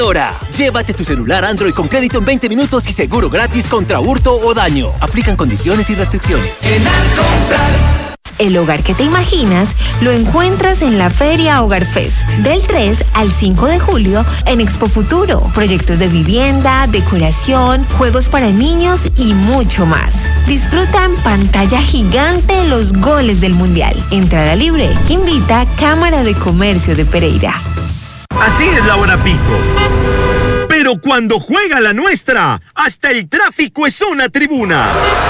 Ahora, llévate tu celular Android con crédito en 20 minutos y seguro gratis contra hurto o daño. Aplican condiciones y restricciones. En Alcomprar. El hogar que te imaginas lo encuentras en la Feria Hogar Fest. Del 3 al 5 de julio en Expo Futuro. Proyectos de vivienda, decoración, juegos para niños y mucho más. Disfruta en pantalla gigante los goles del Mundial. Entrada libre. Invita Cámara de Comercio de Pereira. Así es la hora pico. Pero cuando juega la nuestra, hasta el tráfico es una tribuna.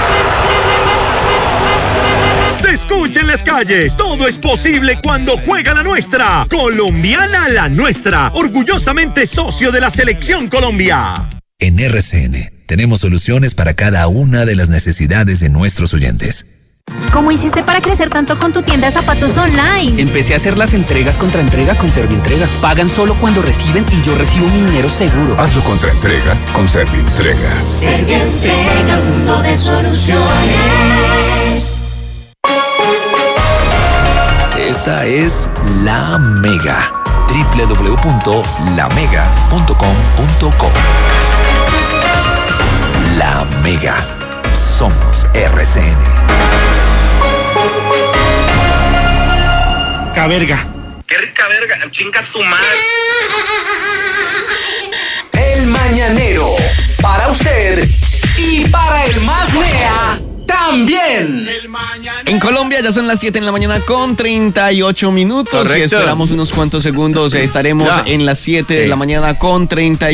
Se escucha en las calles, todo es posible cuando juega la nuestra. Colombiana la nuestra, orgullosamente socio de la Selección Colombia. En RCN tenemos soluciones para cada una de las necesidades de nuestros oyentes. ¿Cómo hiciste para crecer tanto con tu tienda de zapatos online? Empecé a hacer las entregas contra entrega con Servientrega. Pagan solo cuando reciben y yo recibo mi dinero seguro. Hazlo contra entrega con Servientrega. Servientrega, un mundo de soluciones. Esta es La Mega. www.lamega.com.co. La Mega. Somos RCN. Verga. Qué rica verga, chinga tu madre. El Mañanero, para usted y para el más mea también. En Colombia ya son las 7 de la mañana con 38 minutos. Correcto. Y esperamos unos cuantos segundos. Estaremos en las 7 de la mañana con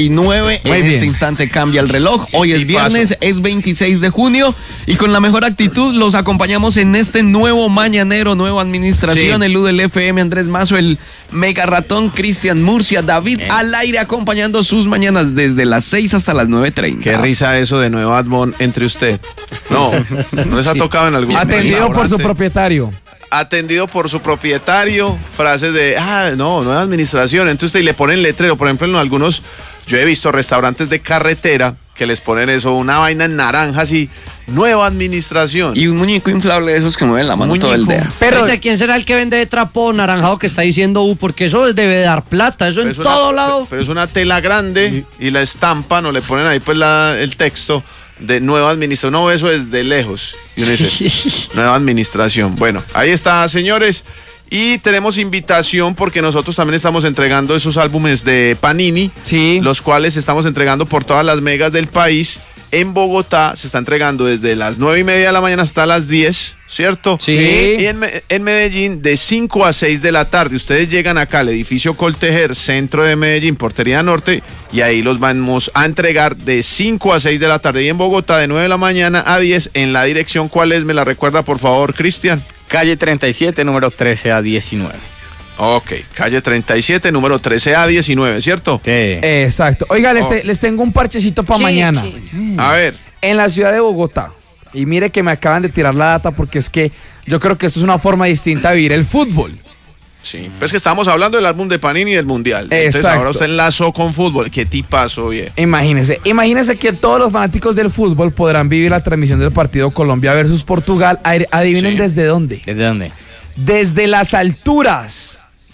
39. Muy en bien. este instante cambia el reloj. Hoy es viernes, es 26 de junio. Y con la mejor actitud los acompañamos en este nuevo mañanero, nueva administración. Sí. El U del FM, Andrés Mazo, el Mega Ratón, Cristian Murcia, David al aire acompañando sus mañanas desde las 6 hasta las 9:30. Qué risa eso de Nuevo Admon entre usted. No les ha tocado en algún Atendido por su propietario. Atendido por su propietario, frases de, nueva administración, entonces usted y le ponen letrero, por ejemplo en algunos, yo he visto restaurantes de carretera que les ponen eso, una vaina en naranja así, nueva administración. Y un muñeco inflable de esos que mueven la mano todo el día. Pero ¿de quién será el que vende trapo naranjado que está diciendo Porque eso debe dar plata, eso en todo lado. Pero es una tela grande y la estampan o le ponen ahí pues el texto de nueva administración. No, eso es de lejos. Y uno dice, nueva administración. Bueno, ahí está, señores. Y tenemos invitación porque nosotros también estamos entregando esos álbumes de Panini, los cuales estamos entregando por todas las megas del país. En Bogotá se está entregando desde las 9:30 de la mañana hasta las 10, ¿cierto? Sí. Y en Medellín de 5 a 6 de la tarde. Ustedes llegan acá al edificio Coltejer, centro de Medellín, Portería Norte, y ahí los vamos a entregar de 5 a 6 de la tarde. Y en Bogotá de 9 de la mañana a 10, en la dirección, ¿cuál es? ¿Me la recuerda, por favor, Cristian? Calle 37, número 13 a 19. Ok, calle 37, número 13A19, ¿cierto? Sí. Exacto. Oiga, les tengo un parchecito para mañana. A ver. En la ciudad de Bogotá. Y mire que me acaban de tirar la data porque es que yo creo que esto es una forma distinta de vivir el fútbol. Sí, pues que estamos hablando del álbum de Panini y del Mundial. Entonces Exacto. ahora usted enlazó con fútbol. ¿Qué tipazo, bien? Imagínese que todos los fanáticos del fútbol podrán vivir la transmisión del partido Colombia versus Portugal. Adivinen desde dónde. ¿Desde dónde? Desde las alturas.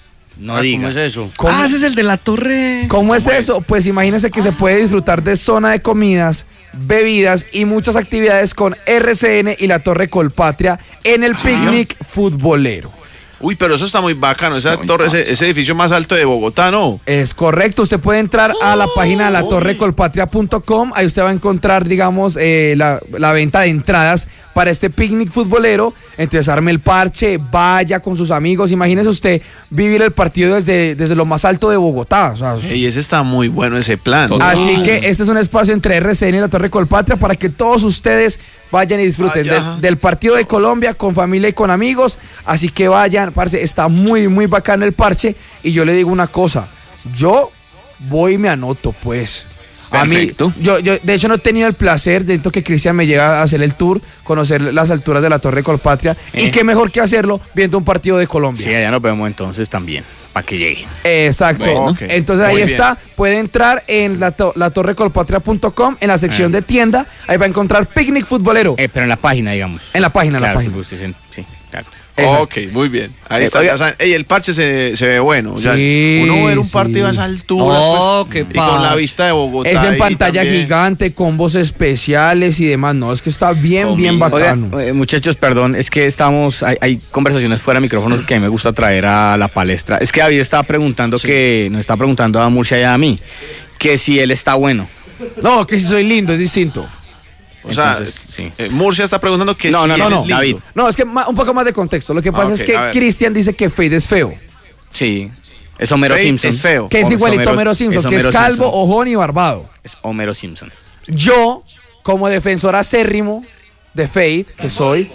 No diga. ¿Cómo es eso? Ese es el de la torre. ¿Cómo es eso? Pues imagínense que se puede disfrutar de zona de comidas, bebidas y muchas actividades con RCN y la Torre Colpatria en el picnic futbolero. Uy, pero eso está muy bacano, esa torre, ese edificio más alto de Bogotá, ¿no? Es correcto, usted puede entrar a la página de latorrecolpatria.com, ahí usted va a encontrar, digamos, la venta de entradas para este picnic futbolero. Entonces arme el parche, vaya con sus amigos, imagínese usted vivir el partido desde lo más alto de Bogotá. O sea, y ese está muy bueno, ese plan. Así que este es un espacio entre RCN y la Torre Colpatria para que todos ustedes vayan y disfruten del partido de Colombia con familia y con amigos. Así que vayan, parce, está muy, muy bacano el parche. Y yo le digo una cosa, yo voy y me anoto, pues. Perfecto. A mí, yo de hecho no he tenido el placer de que Cristian me lleve a hacer el tour, conocer las alturas de la Torre Colpatria. Y qué mejor que hacerlo viendo un partido de Colombia. Sí, allá nos vemos entonces también, para que llegue. Exacto. Bueno, okay. Entonces ahí está, puede entrar en latorrecolpatria.com, en la sección de tienda, ahí va a encontrar picnic futbolero. Pero en la página, digamos. En la página, claro, en la página. Sí, claro. Ok, muy bien. Ahí está. Ya saben. Ey, el parche se ve bueno. O sea, uno ver un partido a esa altura pues, y con la vista de Bogotá. Es en pantalla gigante, combos especiales y demás. No, es que está bien bacano. Oiga, muchachos, perdón, es que hay conversaciones fuera de micrófonos que a mí me gusta traer a la palestra. Es que David estaba preguntando nos está preguntando a Murcia y a mí que si él está bueno. No, que si soy lindo, es distinto. O sea, Murcia está preguntando que no, David. No, es que un poco más de contexto. Lo que pasa es que Cristian dice que Fade es feo. Sí, es Homero Simpson. Es feo. Que es igualito a Homero Simpson, que es calvo, ojón y barbado. Es Homero Simpson. Yo, como defensor acérrimo de Fade, que soy,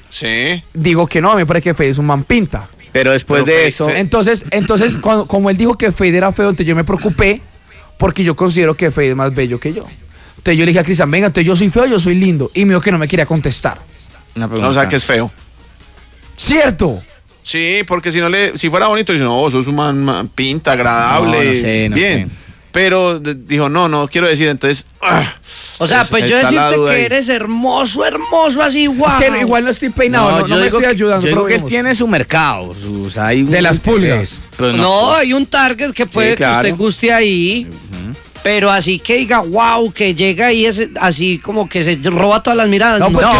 digo que no, a mí me parece que Fade es un man pinta. Pero después de eso... Entonces como él dijo que Fade era feo, entonces yo me preocupé porque yo considero que Fade es más bello que yo. Entonces yo le dije a Cristian, venga, entonces yo soy feo, yo soy lindo. Y me dijo que no me quería contestar. No, o sea, que es feo. ¿Cierto? Sí, porque si fuera bonito, dice, no, sos un man pinta, agradable, no bien. Pero dijo, no quiero decir, entonces... o sea, pues yo decirte que eres hermoso, así, guau. Es que igual no estoy peinado, no me estoy ayudando. Yo digo que él tiene su mercado, de las pulgas. No, hay un target que puede que usted guste ahí. Pero así que diga, wow, que llega y es así como que se roba todas las miradas.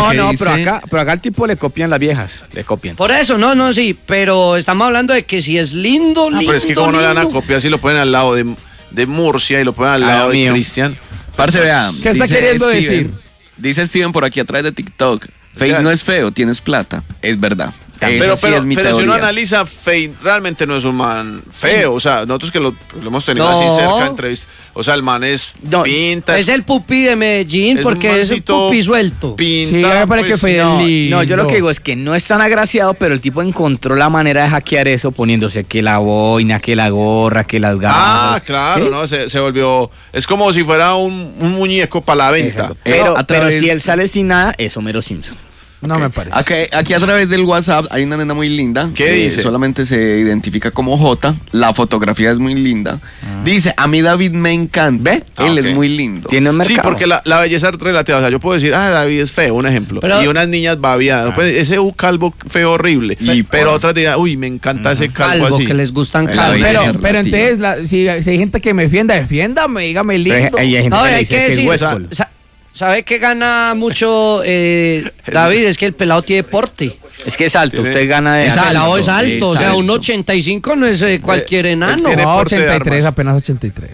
Pero acá al tipo le copian las viejas, le copian. Por eso, sí, pero estamos hablando de que si es lindo. Pero es que como no le van a copiar si lo ponen al lado de Murcia y lo ponen al lado de Cristian. Parce, vea. ¿Qué está queriendo decir? Dice Steven por aquí a través de TikTok. Fade no es feo, tienes plata. Es verdad. Pero si uno analiza, Fade realmente no es un man feo. O sea, nosotros que lo hemos tenido así cerca de entrevistas. O sea, el man es pinta. Es el pupi de Medellín porque es un pupi suelto. Pinta, sí, me parece que Fade es lindo. No, yo lo que digo es que no es tan agraciado, pero el tipo encontró la manera de hackear eso poniéndose que la boina, que la gorra, que las gafas. Ah, claro, ¿sí? ¿No? Se volvió... Es como si fuera un muñeco para la venta. Pero si él sale sin nada, es Homero Simpson. No me parece. Aquí a través del WhatsApp hay una nena muy linda. ¿Qué dice? Solamente se identifica como J. La fotografía es muy linda. Dice, a mí David me encanta. ¿Ve? Él es muy lindo. Tiene un mercado. Sí, porque la belleza es relativa. O sea, yo puedo decir, David es feo, un ejemplo. Y unas niñas babiadas. Pues, ese calvo feo horrible. Pero otras dirán, uy, me encanta ese calvo así. Que les gustan calvos. Pero entonces, si hay gente que me defiéndame, dígame lindo. Hay gente que dice que es hueso. ¿Sabe qué gana mucho David? Es que el pelado tiene porte. Es que es alto, usted gana de... El pelado es alto, o sea, un 85 no es cualquier enano. No, 83, apenas 83.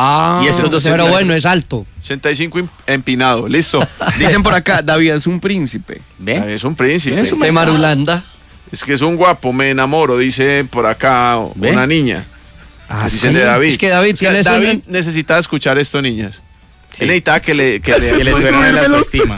Y esos dos, pero bueno, es alto. 85 empinado, listo. Dicen por acá, David es un príncipe. ¿Ve? Es un príncipe. De Marulanda. Es que es un guapo, me enamoro, dice por acá una niña. Dicen de David. Es que David necesita escuchar esto, niñas. Sí. Él necesitaba que le suenan la autoestima.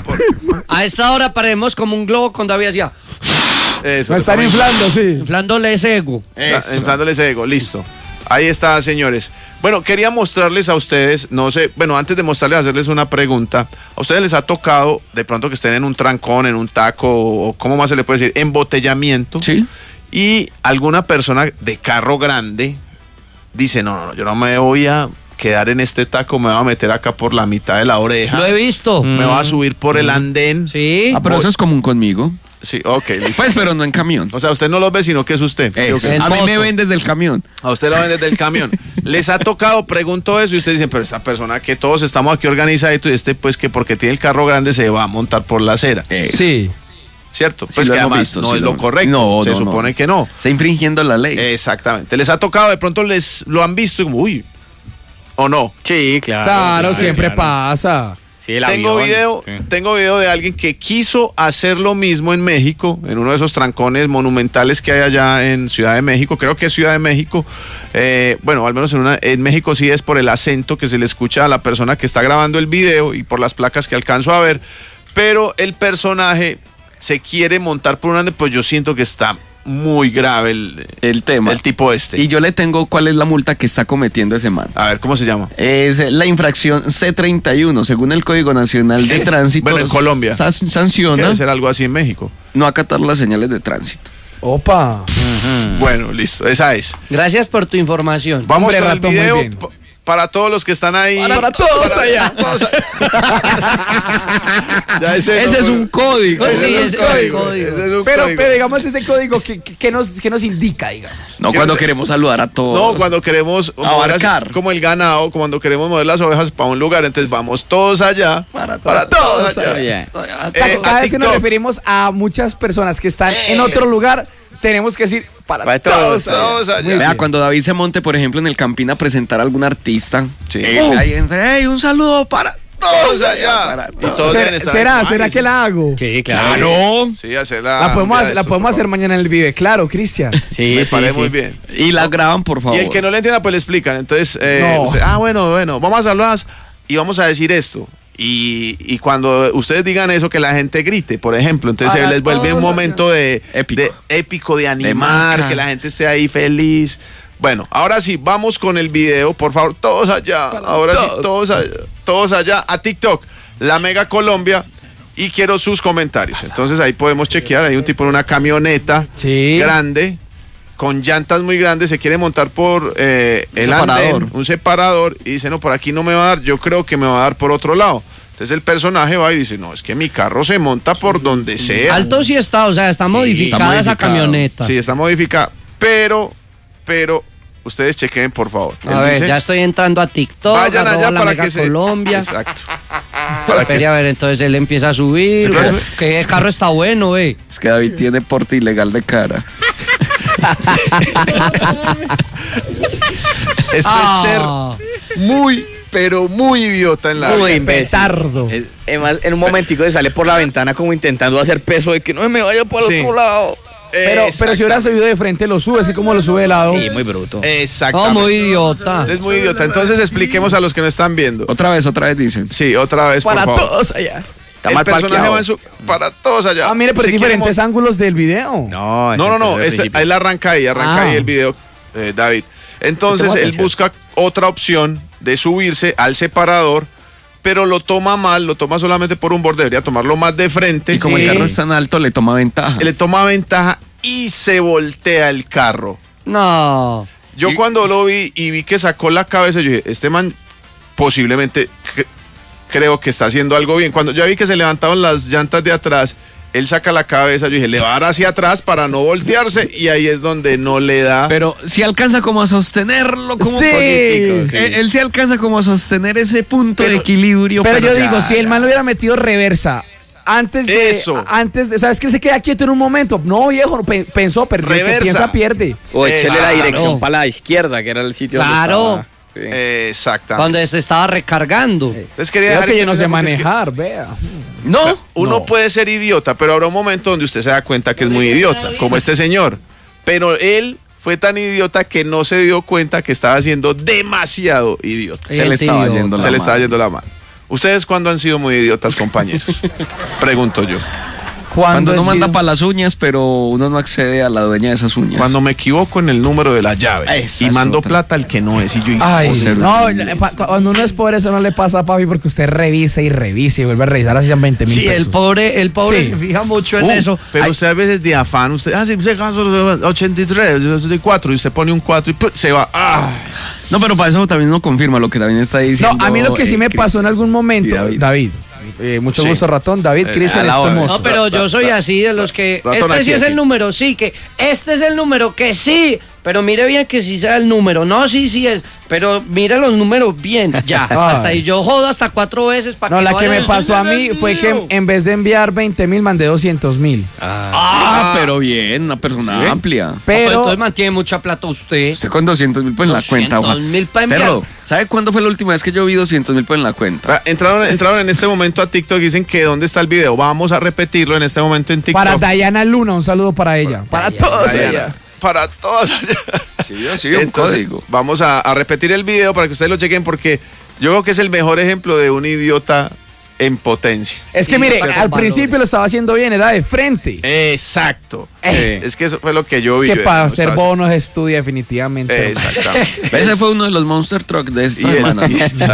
A esta hora paremos como un globo con David hacía. Eso, me están inflando, sí. Inflándole ese ego. Inflándole ese ego, listo. Ahí está, señores. Bueno, quería mostrarles a ustedes, no sé, bueno, antes de mostrarles, hacerles una pregunta. ¿A ustedes les ha tocado de pronto que estén en un trancón, en un taco, o cómo más se le puede decir, embotellamiento? Sí. Y alguna persona de carro grande dice, no, yo no me voy a quedar en este taco, me va a meter acá por la mitad de la oreja. Lo he visto. Me va a subir por el andén. Sí. Pero eso es común conmigo. Sí, ok, listo. Pues, pero no en camión. O sea, usted no los ve, sino que es usted. A mí me ven desde el camión. A usted lo ven desde el camión. Les ha tocado, pregunto eso, y ustedes dicen, pero esta persona que todos estamos aquí organizaditos, y pues que porque tiene el carro grande se va a montar por la acera. Sí. ¿Cierto? Pues que además no es lo correcto. Se supone que no. Está infringiendo la ley. Exactamente. Les ha tocado, de pronto lo han visto y como, uy, ¿o no? Sí, claro. Claro, siempre pasa. Sí, tengo video de alguien que quiso hacer lo mismo en México, en uno de esos trancones monumentales que hay allá en Ciudad de México. Creo que es Ciudad de México. Bueno, al menos en México sí es por el acento que se le escucha a la persona que está grabando el video y por las placas que alcanzo a ver. Pero el personaje se quiere montar por un andén, pues yo siento que está muy grave el tema. El tipo este. Y yo le tengo cuál es la multa que está cometiendo ese man. A ver, ¿cómo se llama? Es la infracción C31, según el Código Nacional de Tránsito. Bueno, en Colombia. Sanciona. Debe ser algo así en México. No acatar las señales de tránsito. Opa. Bueno, listo, esa es. Gracias por tu información. Vamos con el video. para todos los que están ahí. Para todos allá. Ya ese es un código. Sí, ese es un código. Pero digamos ese código que nos indica, digamos. No cuando queremos saludar a todos. No, cuando queremos abarcar. como el ganado, cuando queremos mover las ovejas para un lugar, entonces vamos todos allá. Para todos allá. Cada vez que nos referimos a muchas personas que están en otro lugar, tenemos que decir para todos allá. Vea, cuando David se monte, por ejemplo, en el Campín a presentar a algún artista, ahí entra, un saludo para todos allá. Y todos deben estar. ¿Será que la hago? Sí, claro. Sí, hacerla. La podemos hacer mañana en el Vive, claro, Cristian. Sí, me parece muy bien. Y la graban, por favor. Y el que no le entienda, pues le explican. Entonces, bueno, vamos a saludar y vamos a decir esto. Y cuando ustedes digan eso, que la gente grite, por ejemplo, entonces se les vuelve un momento épico de animar, que la gente esté ahí feliz. Bueno, ahora sí, vamos con el video, por favor, todos allá. Ahora sí, todos allá a TikTok, La Mega Colombia. Y quiero sus comentarios. Entonces ahí podemos chequear, hay un tipo en una camioneta grande, con llantas muy grandes, se quiere montar por el andén, un separador, y dice, no, por aquí no me va a dar, yo creo que me va a dar por otro lado. Entonces el personaje va y dice, no, es que mi carro se monta por donde sea. Alto sí está, o sea, está modificada esa camioneta. Sí, está modificada, pero, ustedes chequen, por favor. A ver, ya estoy entrando a TikTok, vayan allá La para Mega que Colombia. Exacto. A ver, entonces él empieza a subir. Que el carro está bueno, Es que David tiene porte ilegal de cara. Es ser muy, pero muy idiota en la vida. Petardo. En un momentico se sale por la ventana como intentando hacer peso de que no me vaya por el otro lado. Pero si hubiera subido de frente, lo sube, así como lo sube de lado. Sí, muy bruto. Exactamente. No, muy idiota. Es muy idiota. Entonces expliquemos a los que no están viendo. Otra vez dicen. Sí, otra vez, por favor. Para todos allá. El personaje va para todos allá. Ah, mire, pero diferentes ángulos del video. No. Él arranca ahí el video, David. Entonces él busca otra opción de subirse al separador, pero lo toma mal, lo toma solamente por un borde, debería tomarlo más de frente. Y como el carro es tan alto, le toma ventaja. Le toma ventaja y se voltea el carro. No. Yo cuando lo vi y vi que sacó la cabeza, yo dije, este man posiblemente creo que está haciendo algo bien. Cuando yo vi que se levantaban las llantas de atrás, él saca la cabeza, yo dije, le va a dar hacia atrás para no voltearse, y ahí es donde no le da. Pero si alcanza como a sostenerlo como sí. político. Él sí alcanza como a sostener ese punto de equilibrio. Pero yo digo, si el man lo hubiera metido reversa antes de, ¿sabes que él se queda quieto en un momento? No, viejo, pensó, pero el que piensa pierde. O échale la dirección para la izquierda, que era el sitio donde estaba. Sí. Exactamente. Donde se estaba recargando. Entonces quería dejar que yo no sé manejar, vea. No, uno puede ser idiota, pero habrá un momento donde usted se da cuenta que es muy idiota, como este señor. Pero él fue tan idiota que no se dio cuenta que estaba siendo demasiado idiota. Se le estaba yendo la mano. ¿Ustedes cuándo han sido muy idiotas, compañeros? Pregunto yo. Cuando uno manda para las uñas, pero uno no accede a la dueña de esas uñas. Cuando me equivoco en el número de la llave y mando plata al que no es. Y yo cuando uno es pobre, eso no le pasa a papi, porque usted revisa y vuelve a revisar, así sean 20,000 pesos. Sí, el pobre sí. se fija mucho en eso. Pero usted a veces de afán, usted caso 83, 84, y usted pone un 4 y se va. No, pero para eso también uno confirma lo que también está diciendo. No, a mí lo que sí me pasó en algún momento, David. Mucho gusto, ratón. David, Cristian, No, pero yo soy así de los que este sí es el número, sí, que este es el número, que sí, pero mire bien que sí sea el número. No, sí es, pero mire los números bien, ya. Hasta ahí yo jodo hasta 4 veces para que la que me pasó a mí fue que en vez de enviar 20,000 mandé 200,000. Pero bien, una persona amplia. Pero entonces mantiene mucha plata usted. Usted con 200,000 pues en la cuenta. 200,000 para enviar. Pero, ¿sabe cuándo fue la última vez que yo vi 200,000 pues en la cuenta? Entraron en este momento a TikTok y dicen que dónde está el video. Vamos a repetirlo en este momento en TikTok. Para Dayana Luna, un saludo para ella. Para todos ella. Para todos. Sí, un código. Vamos a repetir el video para que ustedes lo chequen, porque yo creo que es el mejor ejemplo de un idiota en potencia. Es que mire, al principio lo estaba haciendo bien, era de frente. Exacto. Es que eso fue lo que yo vi. Que para hacer bonos estudia definitivamente. Exactamente. Ese fue uno de los Monster Truck de esta semana.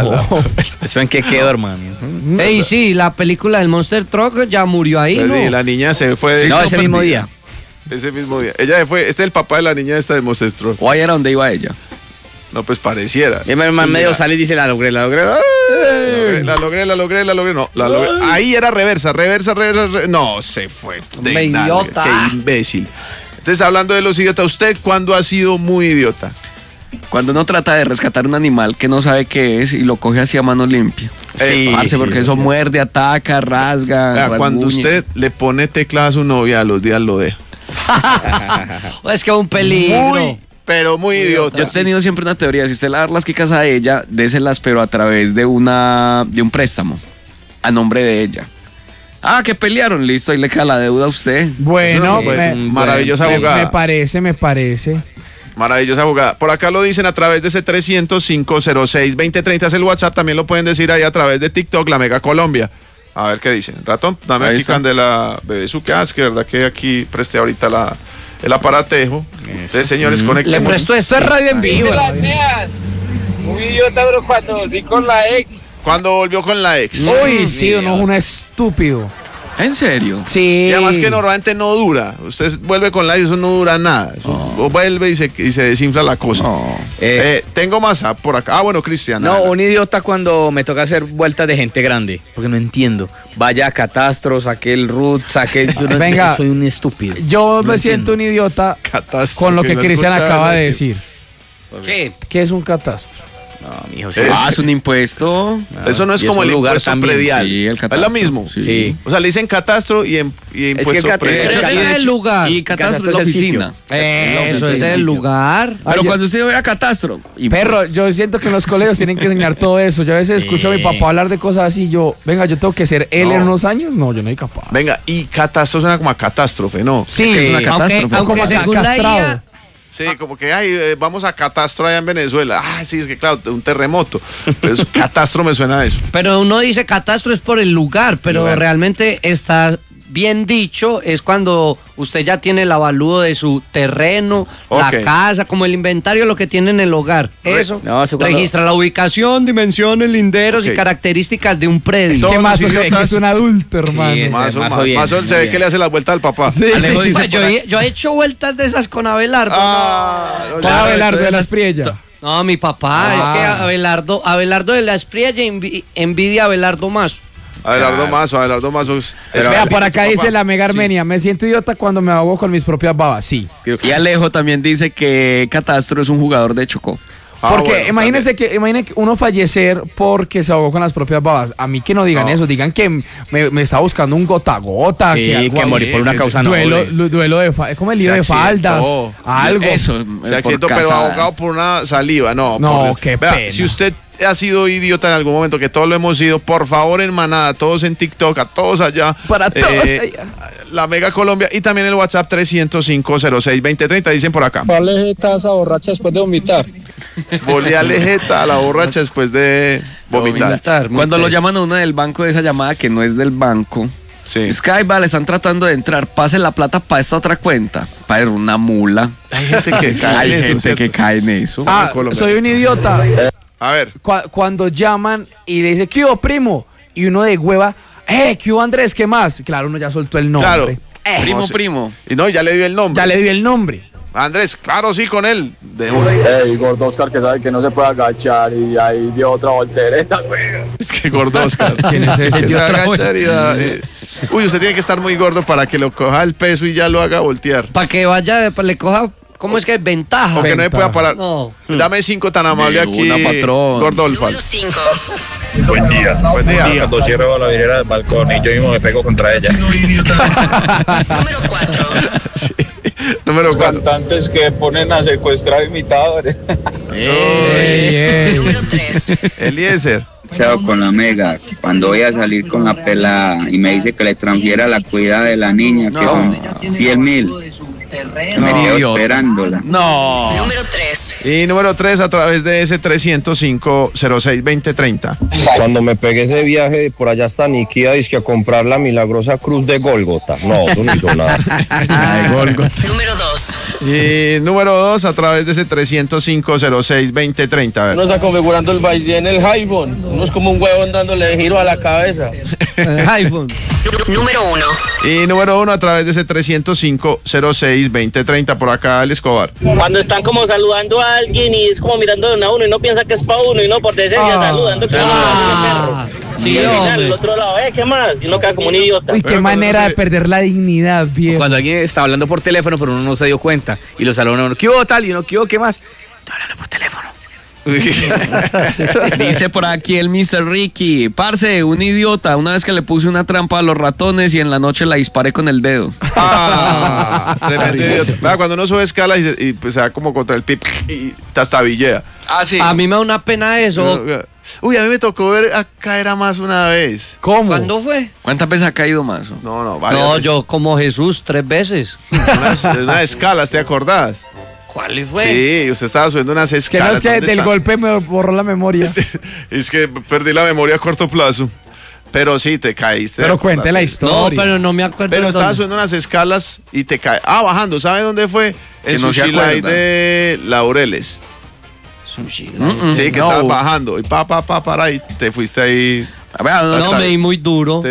¿Eso en qué quedó, hermano? Ey, sí, la película del Monster Truck ya murió ahí, ¿no? Y la niña se fue. No, ese mismo día. Ese mismo día. Ella fue, este es el papá de la niña esta de Monster Truck. ¿O ahí era donde iba ella? No, pues pareciera. Y el man medio sale y dice, la logré. La logré. No, la logré. Ahí era reversa. No, se fue. Idiota. Qué imbécil. Entonces, hablando de los idiotas, ¿usted cuándo ha sido muy idiota? Cuando uno trata de rescatar un animal que no sabe qué es y lo coge así a mano limpia. Sí, porque eso muerde, ataca, rasga. Cuando usted le pone tecla a su novia, a los días lo deja. Es que es un peligro. Pero muy idiota. Yo he tenido siempre una teoría, si usted le da las quicas a ella, déselas pero a través de un préstamo a nombre de ella. Que pelearon, listo, ahí le queda la deuda a usted. Bueno, pues, maravillosa jugada. Me parece. Maravillosa jugada. Por acá lo dicen a través de ese 300-506-2030 es el WhatsApp, también lo pueden decir ahí a través de TikTok, la Mega Colombia. A ver qué dicen. Ratón, dame ahí aquí Candela Bebezucas, que verdad que aquí presté ahorita el aparatejo. Ustedes, señores, conecten. Le presto esto es radio en vivo. Muy idiota, bro, cuando volví con la ex. Cuando volvió con la ex. Uy, sí, no, un estúpido. ¿En serio? Sí. Y además que normalmente no dura. Usted vuelve con la ex, eso no dura nada. Eso vuelve y se desinfla la cosa. Tengo más por acá. Bueno, Cristian. No, un idiota cuando me toca hacer vueltas de gente grande, porque no entiendo. Vaya a Catastro, saque el root, Venga, soy un estúpido. Yo me siento un idiota con lo que Cristian acaba de decir. ¿Qué? ¿Qué es un catastro? No, mijo, es un impuesto. Eso no es como el impuesto predial. Sí, el catastro. Es lo mismo. Sí. O sea, le dicen catastro y impuesto predial. Pero ese es el lugar. Y catastro es la oficina. Eso es el lugar. Pero cuando usted ve a catastro. Perro, yo siento que en los colegios tienen que enseñar todo eso. Yo a veces escucho a mi papá hablar de cosas así. Yo tengo que ser él en unos años. No, yo no soy capaz. Venga, y catastro suena como a catástrofe, ¿no? Sí, es una catástrofe. Aunque según la IA, Sí, como que, vamos a catastro allá en Venezuela. Sí, es que claro, un terremoto. Pero catastro me suena a eso. Pero uno dice catastro es por el lugar, pero realmente está bien dicho, es cuando usted ya tiene el avalúo de su terreno, la casa, como el inventario, lo que tiene en el hogar. Eso registra la ubicación, dimensiones, linderos y características de un predio. ¿Qué más? Es un adulto, hermano. Sí, más se ve que le hace la vuelta al papá. Sí. Alejo dice, yo he hecho vueltas de esas con Abelardo. Abelardo de la Espriella. No, mi papá, es que Abelardo de la Espriella envidia a Abelardo Mazo. Abelardo Mazo. Vea, por acá dice la Mega Armenia, me siento idiota cuando me ahogo con mis propias babas. Sí. Y Alejo también dice que Catastro es un jugador de Chocó. Porque imagínese que uno fallecer porque se ahogó con las propias babas. A mí que no digan eso, digan que me está buscando un gota a gota. Sí, que morir por una causa noble. Duelo de es como el lío de faldas. Algo. Eso. Se accidentó, pero ahogado por una saliva. No, qué pena. Si usted ha sido idiota en algún momento, que todos lo hemos sido, por favor en manada, todos en TikTok, a todos allá. Para todos allá. La Mega Colombia y también el WhatsApp 305-06-2030, dicen por acá. ¿Cuál alejeta a esa borracha después de vomitar? Volé alejeta a la borracha después de vomitar. Cuando lo llaman a una del banco de esa llamada que no es del banco. Sí. Vale, están tratando de entrar, pase la plata para esta otra cuenta. Para una mula. Hay gente que cae en eso. Soy un idiota. A ver. Cuando llaman y le dice, ¿qué hubo, primo? Y uno de hueva, ¿qué hubo, Andrés? ¿Qué más? Claro, uno ya soltó el nombre. Claro. Primo. Y no, ya le dio el nombre. Andrés, claro, sí, con él. Ey, Gordo Oscar, que sabe que no se puede agachar y ahí dio otra voltereta, güey. Es que Gordo Oscar. ¿Quién es ese? Se agachar y uy, usted tiene que estar muy gordo para que lo coja el peso y ya lo haga voltear. Para que le coja... ¿Cómo es que es ventaja? Porque no se pueda parar. No. Dame 5 tan amable aquí. Gordo Olfal. 5. Buen día. Cuando cierro la vidriera del balcón y yo mismo me pego contra ella. Número 4. Sí. Número 4. Cantantes que ponen a secuestrar imitadores. Número 3. Eliezer. Con la Mega, cuando voy a salir con la pelada y me dice que le transfiera la cuidad de la niña, que son 100,000. Me quedo esperándola. No. Número 3. Y número 3 a través de ese 305-06-2030. Cuando me pegué ese viaje por allá hasta Niquía, dizque a comprar la milagrosa cruz de Gólgota. No, eso no hizo nada. Número 2. Y número 2, a través de ese 305-06-2030. A ver. Uno está configurando el vaivén en el iPhone. Uno es como un huevón dándole giro a la cabeza. El iPhone. Número 1. Y número 1, a través de ese 305-06-2030. Por acá, el Escobar. Cuando están como saludando a alguien y es como mirando a uno y no piensa que es para uno y no por decencia saludando que perro. Sí, y al final, el otro lado, ¿qué más? Y uno queda como un idiota. Uy, qué manera de perder la dignidad, viejo. Cuando alguien está hablando por teléfono, pero uno no se dio cuenta y lo saluda uno, ¿qué hubo tal? Y uno, ¿qué hubo? ¿Qué más? Está hablando por teléfono. Dice por aquí el Mr. Ricky, parce, un idiota, una vez que le puse una trampa a los ratones y en la noche la disparé con el dedo. Tremendo idiota. Vea, cuando uno sube escalas y pues se da como contra el pip y hasta villea. Sí. A mí me da una pena eso. Uy, a mí me tocó ver a caer a más una vez. ¿Cómo? ¿Cuándo fue? ¿Cuántas veces ha caído más? No, No, yo como Jesús 3 veces. Unas escalas, ¿te acordás? ¿Cuál fue? Sí, usted estaba subiendo unas escalas. Que no es que del golpe me borró la memoria. Es que perdí la memoria a corto plazo. Pero sí, te caíste. Pero cuente la historia. No, pero no me acuerdo. Pero estabas subiendo unas escalas y te cae. Bajando. ¿Sabe dónde fue? En Sushilay de Laureles. Sí, que estabas bajando. Y para y te fuiste ahí. No, me di muy duro.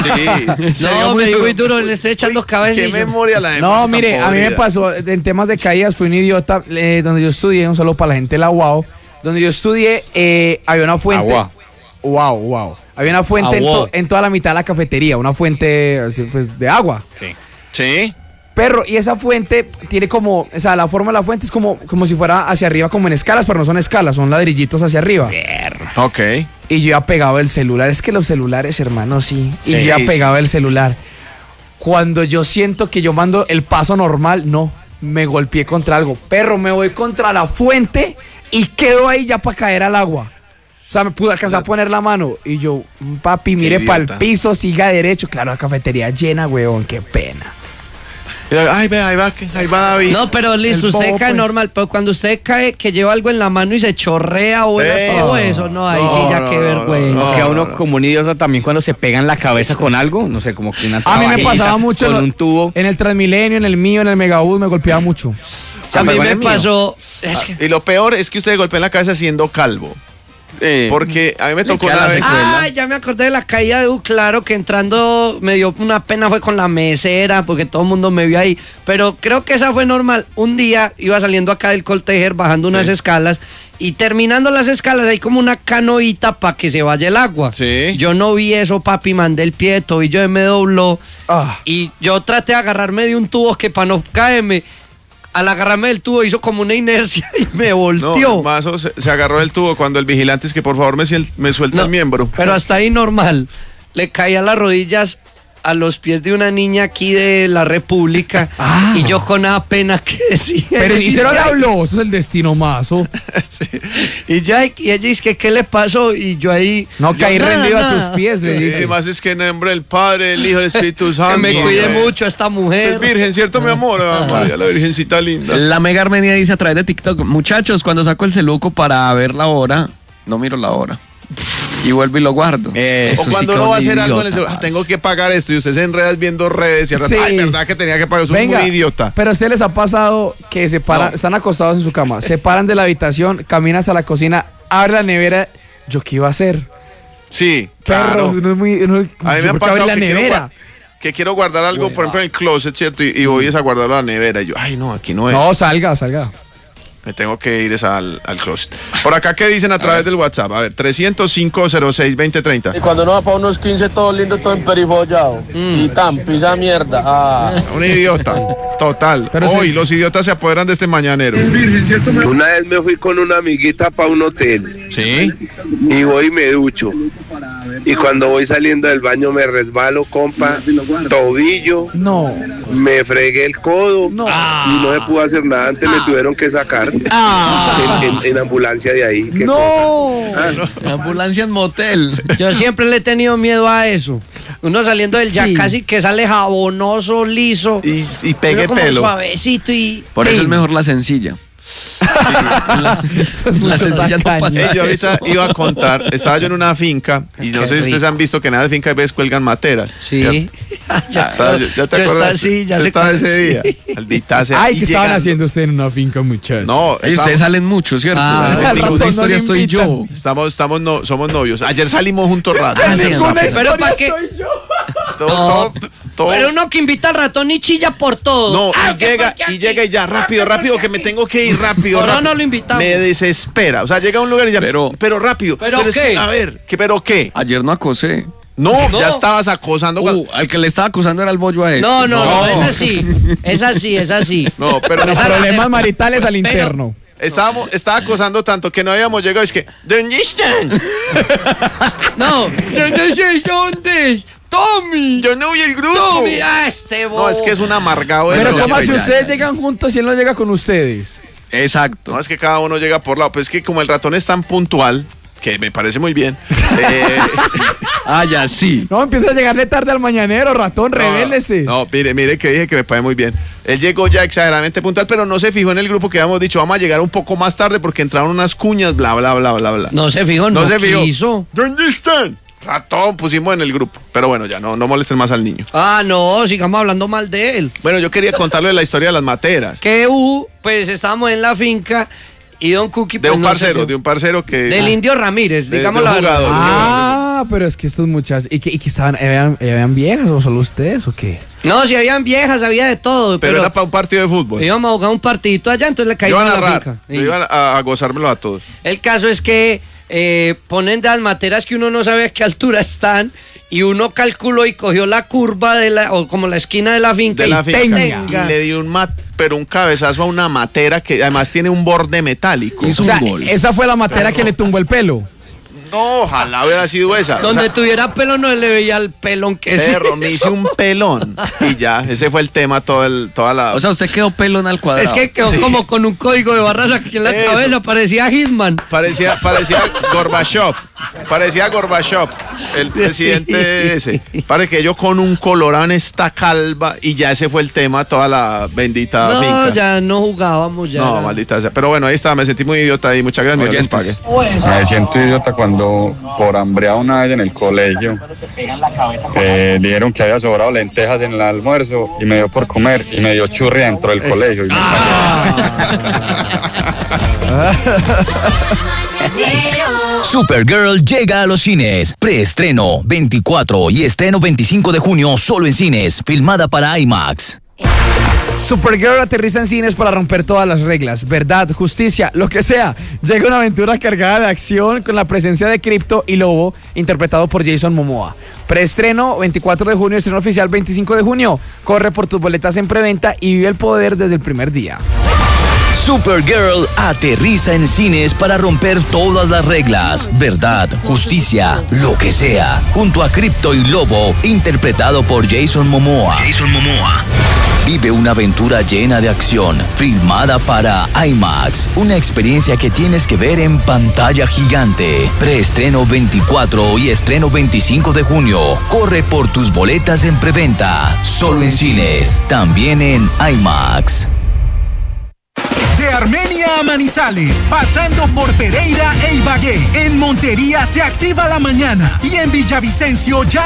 No, me di muy duro, le estoy echando cabeza. ¿Qué memoria la de? No, mire, a mí me pasó, en temas de caídas, fui un idiota, donde yo estudié, un saludo para la gente de la UAO, donde yo estudié, había una fuente. Wow. Había una fuente en toda la mitad de la cafetería, una fuente pues, de agua. Sí. Perro, y esa fuente tiene como, o sea, la forma de la fuente es como si fuera hacia arriba, como en escalas, pero no son escalas, son ladrillitos hacia arriba. Ok. Y yo ya pegaba el celular, es que los celulares, hermano, sí. Y yo ya pegaba el celular. Cuando yo siento que yo mando el paso normal, no, me golpeé contra algo. Perro, me voy contra la fuente y quedo ahí ya para caer al agua. O sea, me pude alcanzar a poner la mano. Y yo, papi, mire para el piso, siga derecho. Claro, la cafetería llena, weón, qué pena. Ahí va David. No, pero listo, usted cae normal, pero cuando usted cae que lleva algo en la mano y se chorrea o todo eso, no, ahí sí ya qué vergüenza. Es que a uno como un idiota también cuando se pega en la cabeza con algo, no sé, como que una a mí me pasaba mucho con un tubo. En el Transmilenio, en el mío, en el Megabús me golpeaba mucho. A mí me pasó. Y lo peor es que usted golpea en la cabeza siendo calvo. Porque a mí me tocó una vez. Ya me acordé de la caída de claro que entrando me dio una pena, fue con la mesera, porque todo el mundo me vio ahí. Pero creo que esa fue normal. Un día iba saliendo acá del Coltejer, bajando unas escalas, y terminando las escalas hay como una canoita para que se vaya el agua. Yo no vi eso, papi, mandé el pie de tobillo, me dobló. Y yo traté de agarrarme de un tubo que para no caerme. Al agarrarme del tubo hizo como una inercia y me volteó. No, el mazo se agarró del tubo cuando el vigilante es que por favor me suelta el miembro. Pero hasta ahí normal. Le caía las rodillas a los pies de una niña aquí de la República y yo con nada pena que decía. Pero ni se lo habló, eso es el destino mazo. Y ella dice ¿qué le pasó? Y yo ahí... No, caí rendido a tus pies, le dice. Además es que en nombre del Padre, el Hijo, del Espíritu Santo. Que me cuide mucho esta mujer. Es virgen, ¿cierto, mi amor? María, la virgencita linda. La Mega Armenia dice a través de TikTok, muchachos, cuando saco el celuco para ver la hora, no miro la hora. Y vuelvo y lo guardo. O cuando uno va a hacer algo en el celular, tengo que pagar esto y usted se enreda viendo redes y al rato, ay, verdad que tenía que pagar, soy muy idiota. Pero a ustedes les ha pasado que se paran, están acostados en su cama, se paran de la habitación, caminan hasta la cocina, abren la nevera, ¿yo qué iba a hacer? Sí, claro. Perro, a mí me ha pasado la nevera. Que quiero guardar algo, por ejemplo, en el closet, ¿cierto? Y voy a guardarlo a la nevera y yo, ay, no, aquí no es. No, salga. Me tengo que ir al closet. Por acá, ¿qué dicen a través del WhatsApp? A ver, 305-06-2030. Y cuando uno va para unos 15 todo lindo, todo emperifollado. Y tan, pisa mierda. Un idiota, total. Pero hoy los idiotas se apoderan de este mañanero. Una vez me fui con una amiguita para un hotel. Sí. Y voy y me ducho. Y cuando voy saliendo del baño me resbalo, compa, tobillo. No. Me fregué el codo. No. Y no se pudo hacer nada. Antes me tuvieron que sacar en ambulancia de ahí. No. Ambulancia en motel. Yo siempre le he tenido miedo a eso. Uno saliendo del jacuzzi que sale jabonoso, liso. Y pegue como pelo. Suavecito y... Por eso es mejor la sencilla. La sencilla no pasa. Yo ahorita iba a contar, estaba yo en una finca y no sé si ustedes han visto que en la finca a veces cuelgan materas. Sí. ¿Ya te acuerdas? Sí, ya sé estaba ese día. Maldita sea. Ay, ¿qué estaban haciendo ustedes en una finca, muchachos? No, ustedes salen mucho, ¿cierto? Ninguna historia estoy yo. Somos novios. Ayer salimos juntos rato. Pero para qué. Pero uno que invita al ratón y chilla por todo. No, y llega y ya, rápido, que me tengo que ir rápido. No lo invitamos. Me desespera. O sea, llega a un lugar y ya, pero rápido. ¿Pero qué? A ver, ¿pero qué? Ayer no acosé. No, ya estabas acosando. Al que le estaba acusando era el bollo a él. No, es así. No, pero los problemas maritales al interno. Estaba acosando tanto que no habíamos llegado. Es que, ¿dónde están? No sé dónde. Tommy, yo no vi el grupo. Tommy, No, es que es un amargado. Pero ¿cómo si ustedes llegan juntos y él no llega con ustedes? Exacto. No, es que cada uno llega por lado. Pues es que como el ratón es tan puntual, que me parece muy bien. Ya sí. No, empieza a llegarle tarde al mañanero, ratón, revélese. No, mire que dije que me parece muy bien. Él llegó ya exageradamente puntual, pero no se fijó en el grupo que habíamos dicho, vamos a llegar un poco más tarde porque entraron unas cuñas, bla, bla, bla, bla, bla. No se fijó, no se quiso. ¿Dónde están? Ratón, pusimos en el grupo. Pero bueno, ya no molesten más al niño. No, sigamos hablando mal de él. Bueno, yo quería contarle la historia de las materas. Que pues estábamos en la finca y Don Cookie... De un parcero que... Del Indio Ramírez, digamos la verdad. Pero es que estos muchachos... ¿Y que estaban, habían viejas o solo ustedes o qué? No, si habían viejas, había de todo. Pero era para un partido de fútbol. Íbamos a jugar un partidito allá, entonces le caímos a la finca. Yo iba a gozármelo a todos. El caso es que ponen de las materas que uno no sabe a qué altura están y uno calculó y cogió la curva o como la esquina de la finca y le dio un cabezazo a una matera que además tiene un borde metálico. Esa fue la matera que le tumbó el pelo. No, ojalá hubiera sido esa. Donde tuviera pelo no le veía el pelón que Perro, me hice un pelón. Y ya, ese fue el tema toda la... O sea, usted quedó pelón al cuadrado. Es que quedó como con un código de barras aquí en la cabeza, parecía Hitman. Parecía Gorbachev. Parecía Gorbachev, el presidente ese. Parece que yo con un colorado en esta calva y ya ese fue el tema toda la bendita finca. No, ya no jugábamos ya. No, maldita sea. Pero bueno, ahí está, me sentí muy idiota y muchas gracias, les pague. Me siento idiota cuando por hambreado una vez en el colegio dijeron que había sobrado lentejas en el almuerzo y me dio por comer y me dio churria dentro del colegio y me Supergirl llega a los cines. Preestreno 24 y estreno 25 de junio solo en cines. Filmada para IMAX. Supergirl aterriza en cines para romper todas las reglas, verdad, justicia, lo que sea. Llega una aventura cargada de acción con la presencia de Crypto y Lobo, interpretado por Jason Momoa. Preestreno 24 de junio, estreno oficial 25 de junio. Corre por tus boletas en preventa y vive el poder desde el primer día. Supergirl aterriza en cines para romper todas las reglas, verdad, justicia, lo que sea. Junto a Crypto y Lobo, interpretado por Jason Momoa. Vive una aventura llena de acción, filmada para IMAX. Una experiencia que tienes que ver en pantalla gigante. Preestreno 24 y estreno 25 de junio. Corre por tus boletas en preventa. Solo en cines, también en IMAX. De Armenia a Manizales, pasando por Pereira e Ibagué, en Montería se activa la mañana y en Villavicencio ya